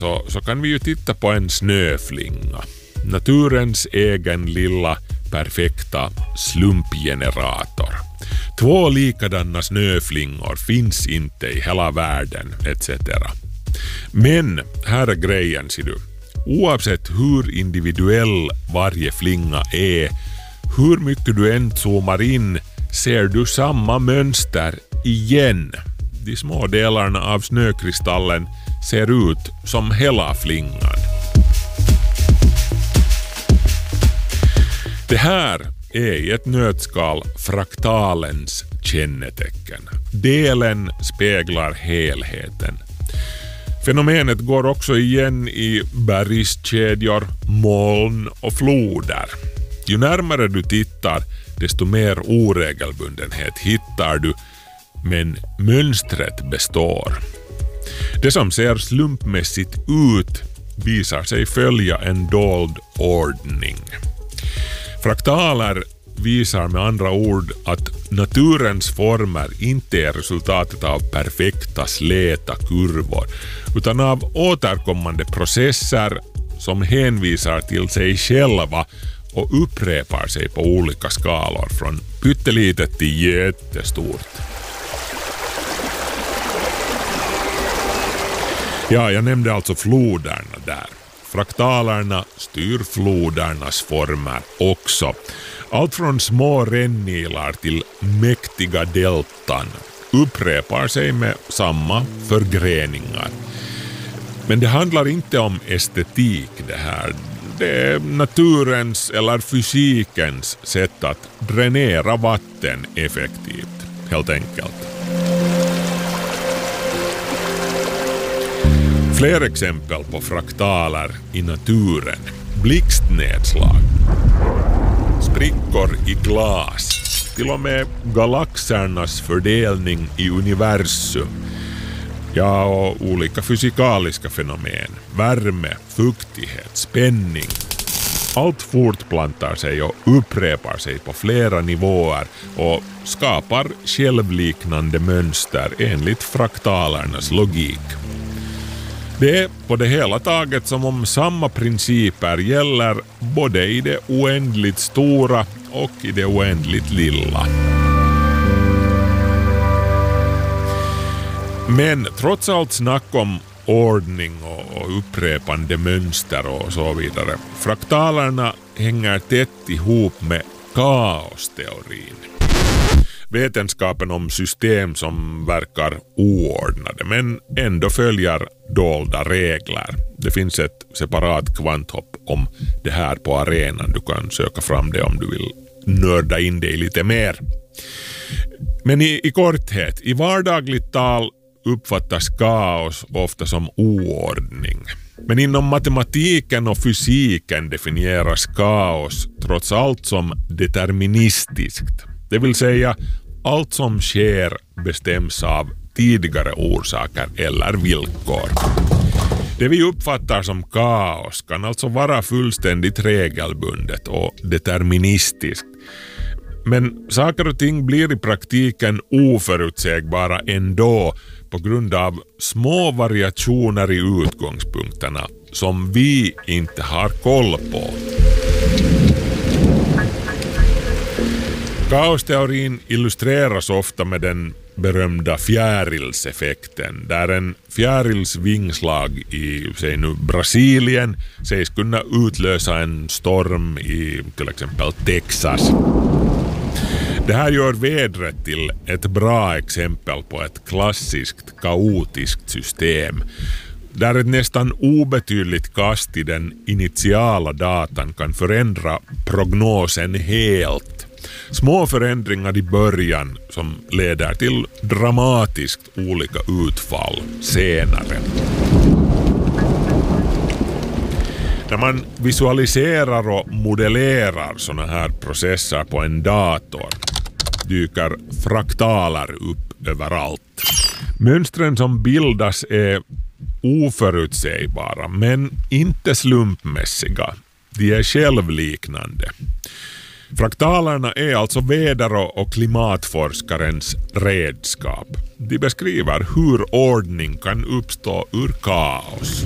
så kan vi ju titta på en snöflinga. Naturens egen lilla perfekta slumpgenerator. 2 likadana snöflingor finns inte i hela världen etc. Men här är grejen, ser du. Oavsett hur individuell varje flinga är, hur mycket du än zoomar in, ser du samma mönster igen. De små delarna av snökristallen ser ut som hela flingan. Det här är i ett nötskal fraktalens kännetecken. Delen speglar helheten. Fenomenet går också igen i bergskedjor, moln och floder. Ju närmare du tittar, desto mer oregelbundenhet hittar du, men mönstret består. Det som ser slumpmässigt ut visar sig följa en dold ordning. Fraktaler visar med andra ord att naturens former inte är resultatet av perfekta släta kurvor, utan av återkommande processer som hänvisar till sig själva och upprepar sig på olika skalor från pyttelitet till jättestort. Ja, jag nämnde alltså floderna där. Fraktalerna styr flodernas former också. Allt från små rännilar till mäktiga deltan upprepar sig med samma förgreningar. Men det handlar inte om estetik det här. Det är naturens eller fysikens sätt att dränera vatten effektivt, helt enkelt. Fler exempel på fraktaler i naturen. Blixtnedslag. Sprickor i glas. Till och med galaxernas fördelning i universum. Ja, och olika fysikaliska fenomen. Värme, fuktighet, spänning. Allt fortplantar sig och upprepar sig på flera nivåer och skapar självliknande mönster enligt fraktalernas logik. Det är på det hela taget som om samma principer gäller både i det oändligt stora och i det oändligt lilla. Men trots allt snack om ordning och upprepande mönster och så vidare, fraktalerna hänger tätt ihop med kaosteorin. Vetenskapen om system som verkar oordnade men ändå följer dolda regler. Det finns ett separat kvanthopp om det här på arenan. Du kan söka fram det om du vill nörda in dig lite mer. Men i korthet, i vardagligt tal uppfattas kaos ofta som oordning. Men inom matematiken och fysiken definieras kaos trots allt som deterministiskt. Det vill säga, allt som sker bestäms av tidigare orsaker eller villkor. Det vi uppfattar som kaos kan alltså vara fullständigt regelbundet och deterministiskt. Men saker och ting blir i praktiken oförutsägbara ändå på grund av små variationer i utgångspunkterna som vi inte har koll på. Kaosteorin illustreras ofta med den berömda fjärilseffekten, där en fjärils vingslag i Brasilien sägs kunna utlösa en storm i till exempel Texas. Det här gör vädret till ett bra exempel på ett klassiskt kaotiskt system, där ett nästan obetydligt kast i den initiala datan kan förändra prognosen helt. Små förändringar i början som leder till dramatiskt olika utfall senare. När man visualiserar och modellerar såna här processer på en dator dyker fraktaler upp överallt. Mönstren som bildas är oförutsägbara men inte slumpmässiga. De är självliknande. Fraktalerna är alltså väder- och klimatforskarens redskap. De beskriver hur ordning kan uppstå ur kaos.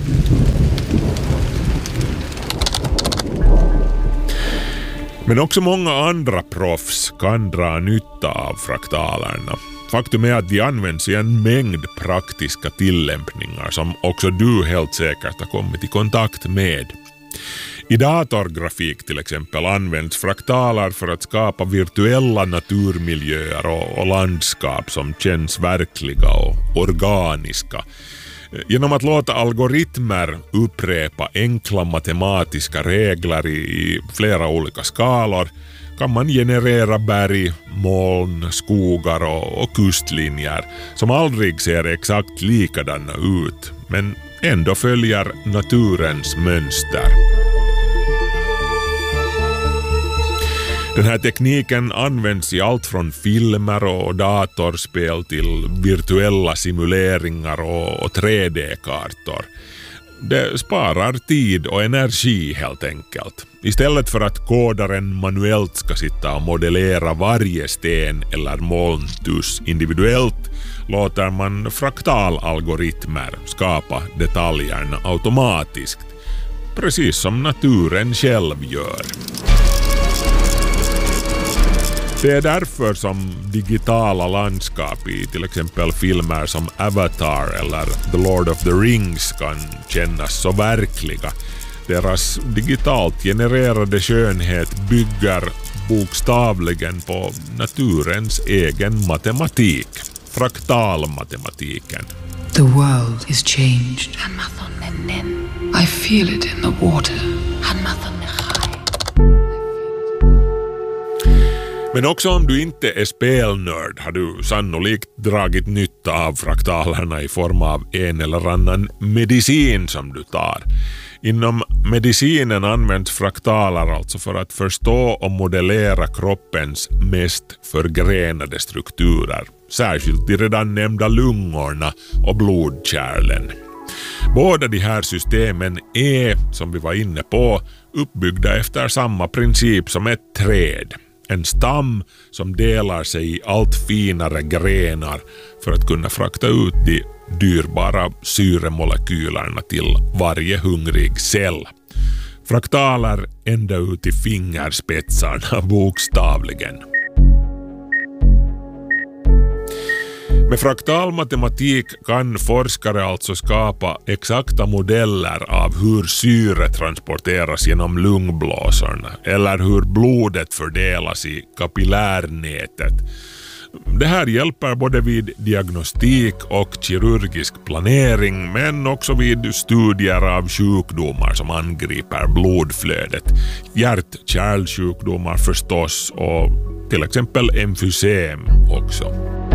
Men också många andra proffs kan dra nytta av fraktalerna. Faktum är att de används i en mängd praktiska tillämpningar som också du helt säkert har kommit i kontakt med. I datorgrafik till exempel används fraktaler för att skapa virtuella naturmiljöer och landskap som känns verkliga och organiska. Genom att låta algoritmer upprepa enkla matematiska regler i flera olika skalor kan man generera berg, moln, skogar och kustlinjer som aldrig ser exakt likadana ut, men ändå följer naturens mönster. Den här tekniken används i allt från filmer och datorspel till virtuella simuleringar och 3D-kartor. Det sparar tid och energi helt enkelt. Istället för att kodaren manuellt ska sitta och modellera varje sten eller molntuss individuellt låter man fraktalalgoritmer skapa detaljerna automatiskt. Precis som naturen själv gör. Det är därför som digitala landskap i till exempel filmer som Avatar eller The Lord of the Rings kan kännas så verkliga. Deras digitalt genererade skönhet bygger bokstavligen på naturens egen matematik, fraktalmatematiken. The world is changed. I feel it in the water. Men också om du inte är spelnörd har du sannolikt dragit nytta av fraktalerna i form av en eller annan medicin som du tar. Inom medicinen används fraktaler alltså för att förstå och modellera kroppens mest förgrenade strukturer, särskilt de redan nämnda lungorna och blodkärlen. Båda de här systemen är, som vi var inne på, uppbyggda efter samma princip som ett träd. En stam som delar sig i allt finare grenar för att kunna frakta ut de dyrbara syremolekylerna till varje hungrig cell. Fraktaler ända ut i fingerspetsarna bokstavligen. Med fraktalmatematik kan forskare alltså skapa exakta modeller av hur syre transporteras genom lungblåsorna eller hur blodet fördelas i kapillärnätet. Det här hjälper både vid diagnostik och kirurgisk planering men också vid studier av sjukdomar som angriper blodflödet. Hjärt-kärlsjukdomar förstås och till exempel emfysem också.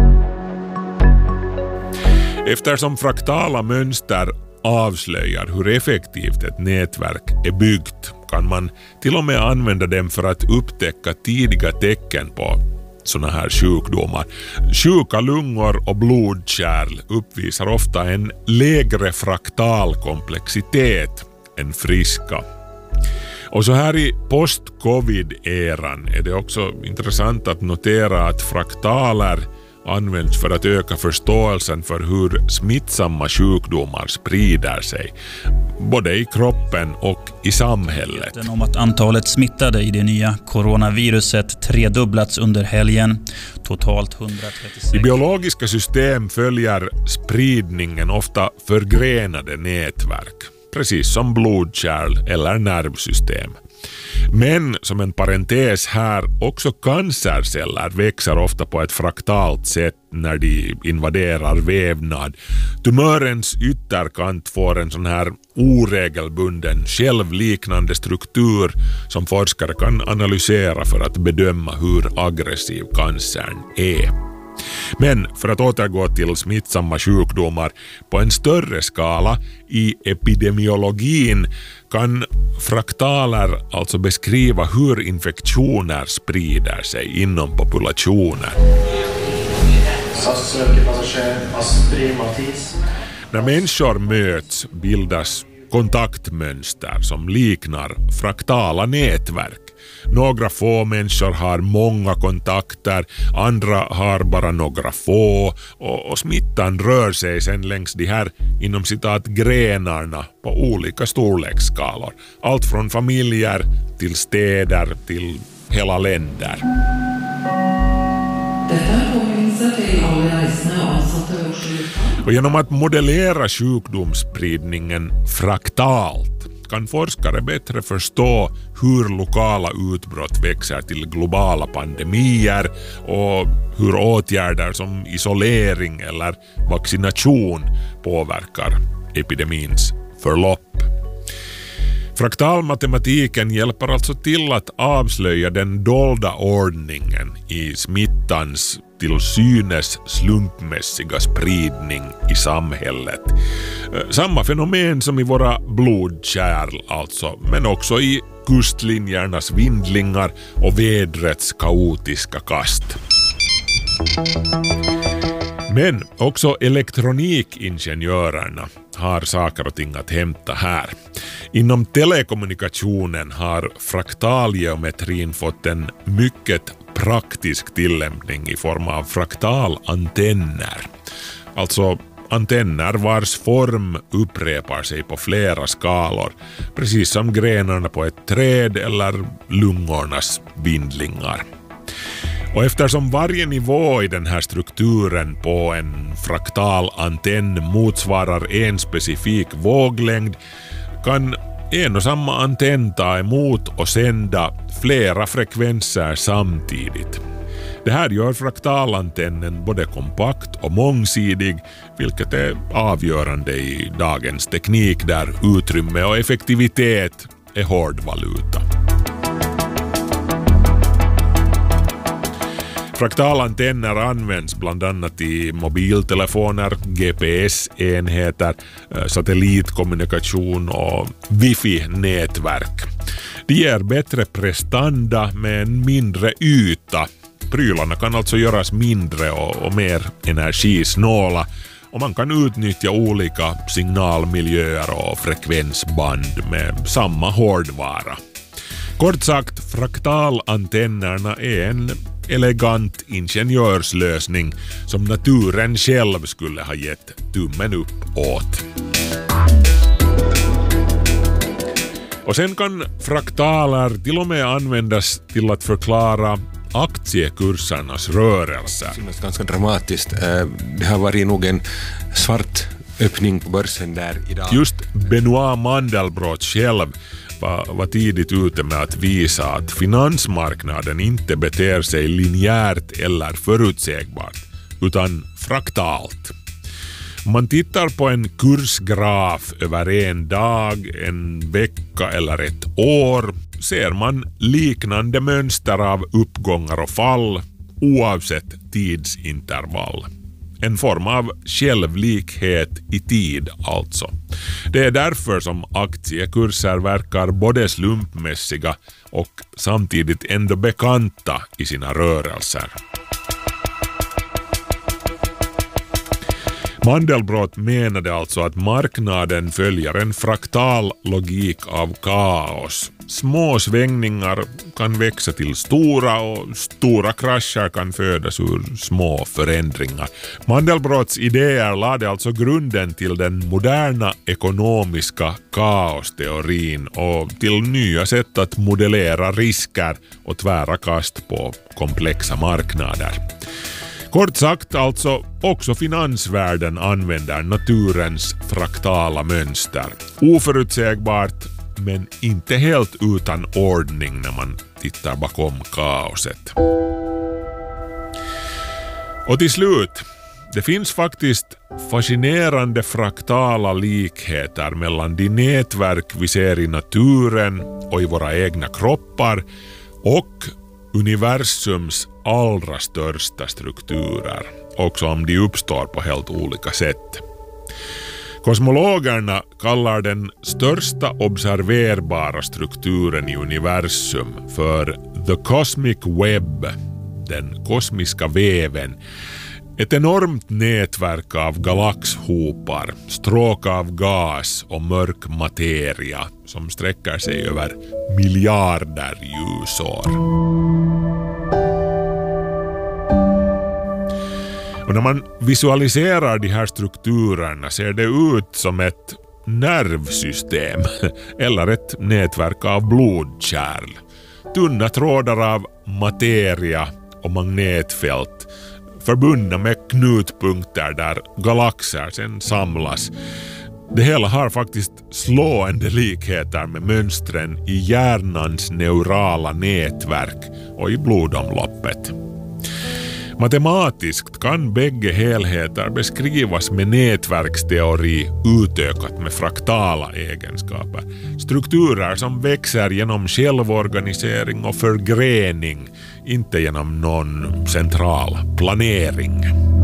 Eftersom fraktala mönster avslöjar hur effektivt ett nätverk är byggt kan man till och med använda dem för att upptäcka tidiga tecken på sådana här sjukdomar. Sjuka lungor och blodkärl uppvisar ofta en lägre fraktal komplexitet än friska. Och så här i post-covid-eran är det också intressant att notera att fraktaler används för att öka förståelsen för hur smittsamma sjukdomar sprider sig, både i kroppen och i samhället. Om att antalet smittade i det nya coronaviruset tredubblats under helgen, totalt 136. I biologiska system följer spridningen ofta förgrenade nätverk, precis som blodkärl eller nervsystem. Men som en parentes här, också cancerceller växer ofta på ett fraktalt sätt när de invaderar vävnad. Tumörens ytterkant får en sån här oregelbunden, självliknande struktur som forskare kan analysera för att bedöma hur aggressiv cancern är. Men för att återgå till smittsamma sjukdomar på en större skala i epidemiologin kan fraktaler alltså beskriva hur infektioner sprider sig inom populationer. När människor möts bildas kontaktmönster som liknar fraktala nätverk. Några få människor har många kontakter, andra har bara några få och smittan rör sig sen längs de här inom citat grenarna på olika storleksskalor. Allt från familjer till städer till hela länder. Och genom att modellera sjukdomsspridningen fraktalt kan forskare bättre förstå hur lokala utbrott växer till globala pandemier och hur åtgärder som isolering eller vaccination påverkar epidemins förlopp. Fraktalmatematiken hjälper alltså till att avslöja den dolda ordningen i smittans till synes slumpmässiga spridning i samhället. Samma fenomen som i våra blodkärl alltså, men också i kustlinjernas vindlingar och vädrets kaotiska kast. Men också elektronikingenjörerna har saker och ting att hämta här. Inom telekommunikationen har fraktalgeometrin fått en mycket praktisk tillämpning i form av fraktalantenner. Alltså antenner vars form upprepar sig på flera skalor, precis som grenarna på ett träd eller lungornas vindlingar. Och eftersom varje nivå i den här strukturen på en fraktal antenn motsvarar en specifik våglängd kan en och samma antenn ta emot och sända flera frekvenser samtidigt. Det här gör fraktalantennen både kompakt och mångsidig, vilket är avgörande i dagens teknik där utrymme och effektivitet är hårdvaluta. Fraktalantenner används bland annat i mobiltelefoner, GPS-enheter, satellitkommunikation och wifi-nätverk. De ger bättre prestanda med en mindre yta. Prylarna kan alltså göras mindre och mer energisnåla och man kan utnyttja olika signalmiljöer och frekvensband med samma hårdvara. Kort sagt, fraktalantennerna är en elegant ingenjörslösning som naturen själv skulle ha gett tummen upp åt. Och sen kan fraktaler till och med användas till att förklara aktiekursernas rörelser. Det känns ganska dramatiskt. Det har varit nog en svart öppning på börsen där idag. Just Benoit Mandelbrot själv var tidigt ute med att visa att finansmarknaden inte beter sig linjärt eller förutsägbart, utan fraktalt. Om man tittar på en kursgraf över en dag, en vecka eller ett år ser man liknande mönster av uppgångar och fall oavsett tidsintervall. En form av självlikhet i tid alltså. Det är därför som aktiekurser verkar både slumpmässiga och samtidigt ändå bekanta i sina rörelser. Mandelbrot menade alltså att marknaden följer en fraktal logik av kaos. Små svängningar kan växa till stora och stora krascher kan födas ur små förändringar. Mandelbrots idéer lade alltså grunden till den moderna ekonomiska kaosteorin och till nya sätt att modellera risker och tvära kast på komplexa marknader. Kort sagt alltså, också finansvärlden använder naturens fraktala mönster. Oförutsägbart, men inte helt utan ordning när man tittar bakom kaoset. Och till slut, det finns faktiskt fascinerande fraktala likheter mellan de nätverk vi ser i naturen och i våra egna kroppar och universums allra största strukturer, också om de uppstår på helt olika sätt. Kosmologerna kallar den största observerbara strukturen i universum för The Cosmic Web, den kosmiska väven. Ett enormt nätverk av galaxhopar, stråk av gas och mörk materia som sträcker sig över miljarder ljusår. Och när man visualiserar de här strukturerna ser det ut som ett nervsystem eller ett nätverk av blodkärl. Tunna trådar av materia och magnetfält förbundna med knutpunkter där galaxer sen samlas. Det hela har faktiskt slående likheter med mönstren i hjärnans neurala nätverk och i blodomloppet. Matematiskt kan bägge helheter beskrivas med nätverksteori utökat med fraktala egenskaper. Strukturer som växer genom självorganisering och förgrening, inte genom någon central planering.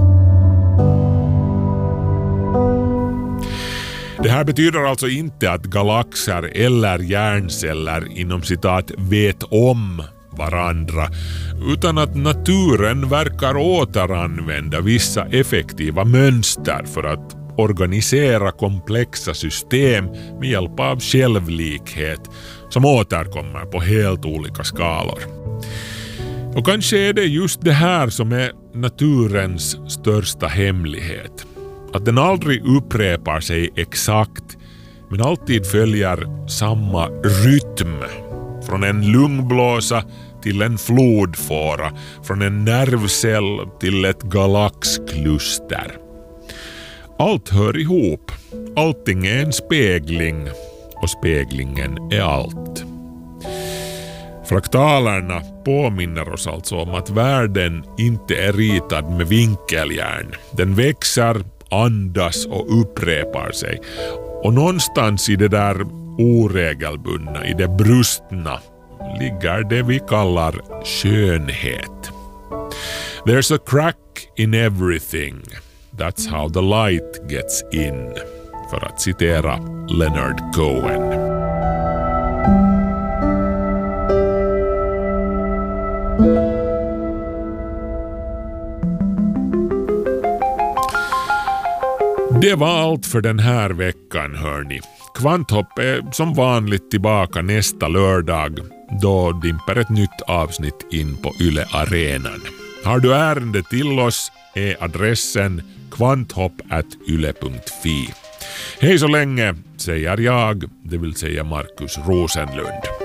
Det här betyder alltså inte att galaxer eller hjärnceller inom citat vet om varandra, utan att naturen verkar återanvända vissa effektiva mönster för att organisera komplexa system med hjälp av självlikhet som återkommer på helt olika skalor. Och kanske är det just det här som är naturens största hemlighet. Att den aldrig upprepar sig exakt men alltid följer samma rytm. Från en lungblåsa till en flodfåra, från en nervcell till ett galaxkluster. Allt hör ihop. Allting är en spegling och speglingen är allt. Fraktalerna påminner oss alltså om att världen inte är ritad med vinkeljärn. Den växer, andas och upprepar sig. Och någonstans i det där oregelbundna, i det brustna, ligger det vi kallar skönhet. There's a crack in everything. That's how the light gets in. För att citera Leonard Cohen. Det var allt för den här veckan, hörni. Kvanthopp är som vanligt tillbaka nästa lördag. Då dimper ett nytt avsnitt in på Yle Arenan. Har du ärende till oss är adressen kvanthopp@yle.fi. Hej så länge, säger jag, det vill säga Markus Rosenlund.